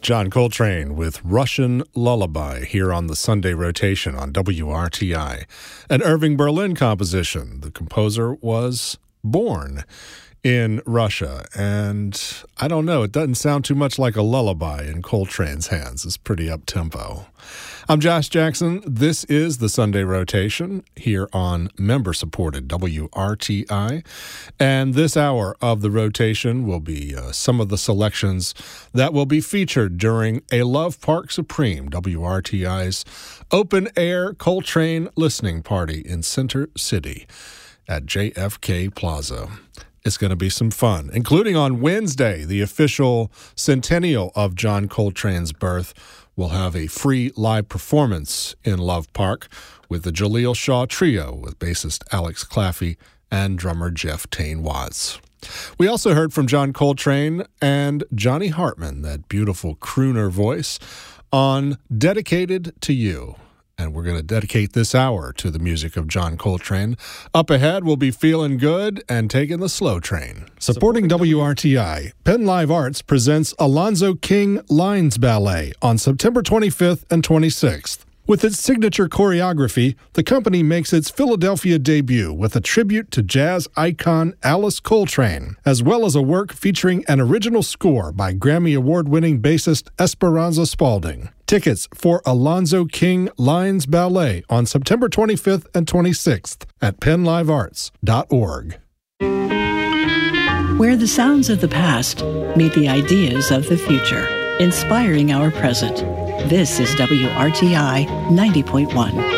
John Coltrane with Russian Lullaby here on the Sunday rotation on WRTI. An Irving Berlin composition. The composer was born in Russia, and I don't know, it doesn't sound too much like a lullaby in Coltrane's hands. It's pretty up-tempo. I'm Josh Jackson. This is the Sunday rotation here on member-supported WRTI, and this hour of the rotation will be some of the selections that will be featured during a Love Park Supreme, WRTI's open-air Coltrane listening party in Center City at JFK Plaza. It's going to be some fun, including on Wednesday, the official centennial of John Coltrane's birth. We'll have a free live performance in Love Park with the Jaleel Shaw Trio with bassist Alex Claffey and drummer Jeff Tain Watts. We also heard from John Coltrane and Johnny Hartman, that beautiful crooner voice, on Dedicated to You. And we're going to dedicate this hour to the music of John Coltrane. Up ahead, we'll be feeling good and taking the slow train. Supporting WRTI, Penn Live Arts presents Alonzo King Lines Ballet on September 25th and 26th. With its signature choreography, the company makes its Philadelphia debut with a tribute to jazz icon Alice Coltrane, as well as a work featuring an original score by Grammy Award-winning bassist Esperanza Spalding. Tickets for Alonzo King Lines Ballet on September 25th and 26th at PennLiveArts.org. Where the sounds of the past meet the ideas of the future, inspiring our present. This is WRTI 90.1.